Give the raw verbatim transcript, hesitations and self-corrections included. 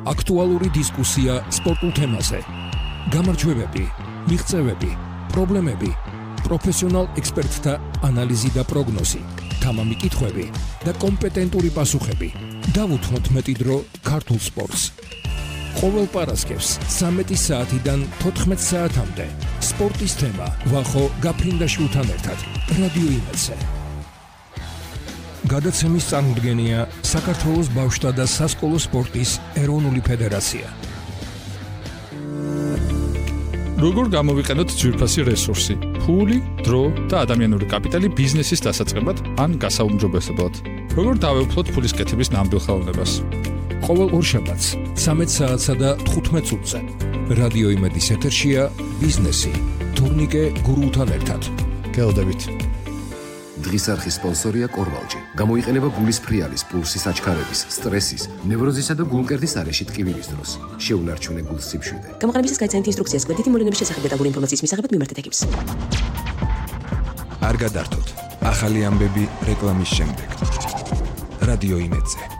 აქტუალური დისკუსია სპორტულ თემაზე. გამარჯვებები, მიღწევები, პრობლემები, პროფესიონალ ექსპერტთა ანალიზი და პროგნოზი, თამამი კითხვები და კომპეტენტური პასუხები. დავუთმოთ მეტი დრო ქართულ სპორტს. ყოველ პარასკევს ცამეტი საათიდან თოთხმეტ საათამდე სპორტის თემა ვახო გაფრინდაშვილთან ერთად რადიო იმედზე. გადაცემის წარმოდგენია საქართველოს ბავშვთა და სასკოლო სპორტის ეროვნული ფედერაცია. როგორ გამოვიყენოთ ძვირფასი რესურსი, ფული, დრო და ადამიანური კაპიტალი ბიზნესის დასაწყებად ან გასაუმჯობესებლად? როგორ დავეუფლოთ ფულის კეთების ნამდვილ ხელოვნებას? ყოველ ორშაბათს ცამეტ საათსა და თხუთმეტ წუთზე რადიო იმედის ეთერშია ბიზნესი თურნიკე გურულთან ერთად. გელოდებით. დღის არხის სპონსორია კორვალჯი. გამოიყენება გულის ფრიალის, პულსის აჩქარების, სტრესის, ნევროზისა და გულმკერდის არეში ტკივილის დროს. შეუნარჩუნე გულს სიფშვიდე. გამოყენებისას გაიცანით ინსტრუქციას კვედითი მოვლენების შესახებ დეტალური ინფორმაციის მისაღებად მიმართეთ ეკიპს. არ გადართოთ. ახალი ამბები რეკლამის შემდეგ. რადიო იმედზე.